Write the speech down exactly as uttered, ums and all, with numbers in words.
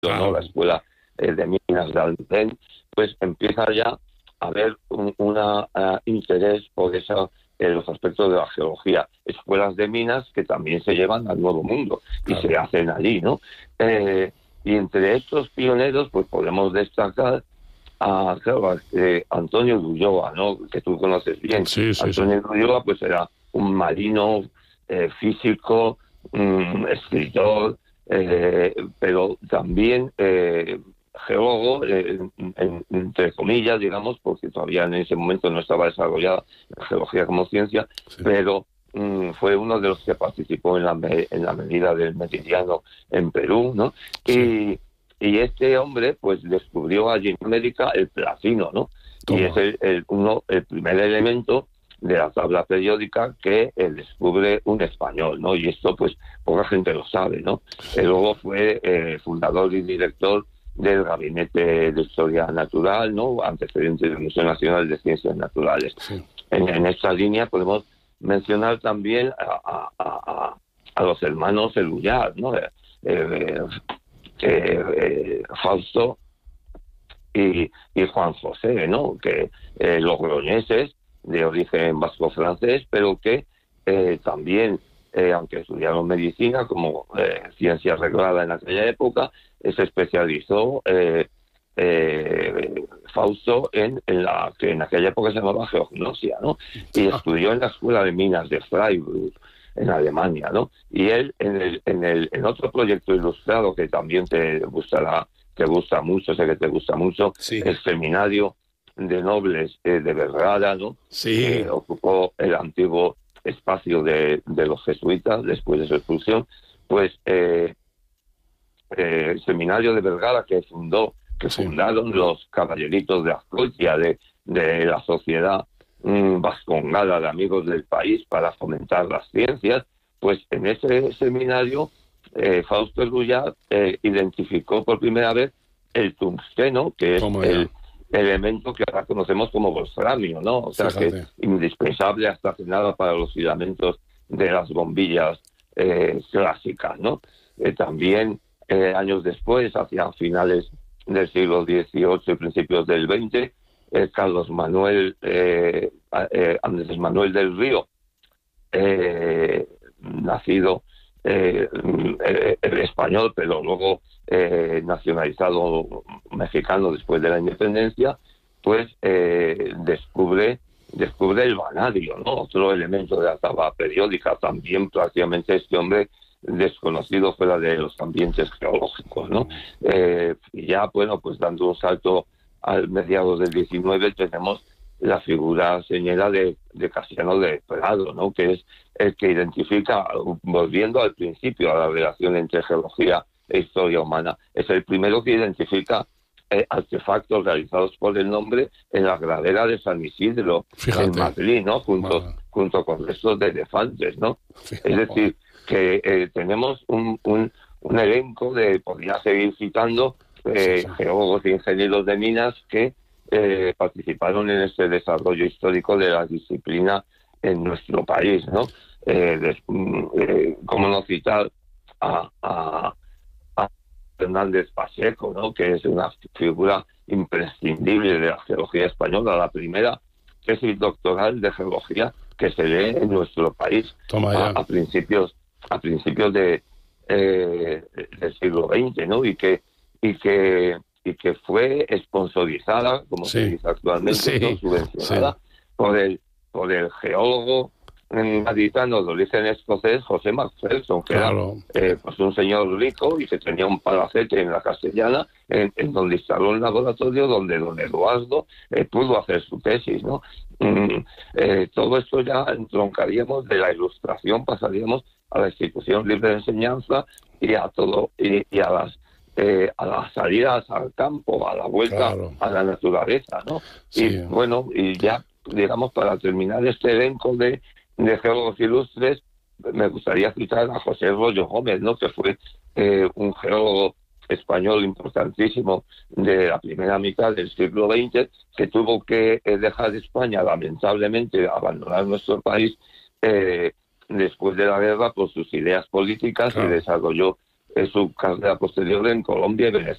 claro. ¿no? La escuela eh, de minas de Almendén, pues empieza ya a haber un una, uh, interés por esa, eh, los aspectos de la geología. Escuelas de minas que también se llevan al Nuevo Mundo y claro. se hacen allí, ¿no? Eh, y entre estos pioneros, pues podemos destacar a claro, eh, Antonio de Ulloa, ¿no? Que tú conoces bien. Sí, sí, Antonio sí. de Ulloa, pues era un marino, eh, físico, um, escritor, eh, pero también eh, geólogo, eh, en, entre comillas, digamos, porque todavía en ese momento no estaba desarrollada la geología como ciencia, sí. pero um, fue uno de los que participó en la, me, en la medida del meridiano en Perú, ¿no? Sí. Y, y este hombre, pues, descubrió allí en América el platino, ¿no? Toma. Y es el, el, uno, el primer elemento de la tabla periódica que eh, descubre un español, ¿no? Y esto, pues, poca gente lo sabe, ¿no? Sí. Eh, luego fue eh, fundador y director del Gabinete de Historia Natural, ¿no? Antecedente del Museo Nacional de Ciencias Naturales. Sí. En, en esta línea podemos mencionar también a, a, a, a los hermanos Eluyar, ¿no? Eh, eh, eh, eh, Fausto y, y Juan José, ¿no? Que eh, logroñeses de origen vasco-francés, pero que eh, también, eh, aunque estudiaron medicina como eh, ciencia reglada en aquella época, eh, se especializó eh, eh, Fausto en, en la que en aquella época se llamaba geognosia, ¿no? Y estudió en la Escuela de Minas de Freiburg, en Alemania, ¿no? Y él, en el, en el en otro proyecto ilustrado que también te gustará, te gusta mucho, sé que te gusta mucho, sí. el Seminario de Nobles eh, de Vergara, ¿no? Sí. Eh, ocupó el antiguo espacio de, de los jesuitas después de su expulsión, pues eh, eh, el Seminario de Vergara que fundó, que sí. fundaron los caballeritos de Azcoitia, de, de la sociedad mmm, vascongada de amigos del país para fomentar las ciencias, pues en ese seminario eh, Fausto Eluyar eh, identificó por primera vez el tungsteno, que es el elemento que ahora conocemos como wolframio, ¿no? O sea, Fíjate. que es indispensable hasta hace nada para los filamentos de las bombillas eh, clásicas, ¿no? Eh, también eh, años después, hacia finales del siglo dieciocho y principios del veinte, eh, Carlos Manuel eh, eh, Andrés Manuel del Río, eh, nacido eh, eh, español, pero luego eh, nacionalizado mexicano después de la independencia, pues eh, descubre descubre el vanadio, ¿no? Otro elemento de la tabla periódica, también prácticamente este hombre desconocido fuera de los ambientes geológicos, ¿no? Eh, y ya, bueno, pues dando un salto al mediados del diecinueve tenemos la figura señera de, de Casiano de Prado, ¿no? Que es el que identifica, volviendo al principio, a la relación entre geología e historia humana, es el primero que identifica eh, artefactos realizados por el nombre en la gradera de San Isidro, Fíjate. en Madrid, ¿no? Junto, bueno. junto con restos de elefantes, ¿no? Fíjate. Es decir, que eh, tenemos un, un, un elenco de, podría seguir citando, eh, sí, sí. geólogos e ingenieros de minas que Eh, participaron en este desarrollo histórico de la disciplina en nuestro país, ¿no? Eh, de, eh, ¿Cómo no citar a, a, a Fernández Pacheco, ¿no? Que es una figura imprescindible de la geología española, la primera tesis doctoral de geología que se lee en nuestro país a, a principios a principios de eh, del siglo veinte, ¿no? Y que y que y que fue sponsorizada, como sí. se dice actualmente, sí. ¿no? subvencionada sí. por el por el geólogo gaditano de origen escocés José Macpherson, que claro. era eh, pues un señor rico y que tenía un palacete en la Castellana, en, en donde instaló un laboratorio donde don Eduardo eh, pudo hacer su tesis, ¿no? Mm, eh, todo esto ya entroncaríamos de la Ilustración, pasaríamos a la institución libre de enseñanza y a todo y, y a las Eh, a las salidas al campo, a la vuelta claro. a la naturaleza, ¿no? Sí. Y bueno, y ya, digamos, para terminar este elenco de, de geólogos ilustres, me gustaría citar a José Rollo Gómez, ¿no? Que fue eh, un geólogo español importantísimo de la primera mitad del siglo veinte, que tuvo que eh, dejar España, lamentablemente, abandonar nuestro país eh, después de la guerra por sus ideas políticas claro. y desarrolló su carrera posterior en Colombia y Venezuela.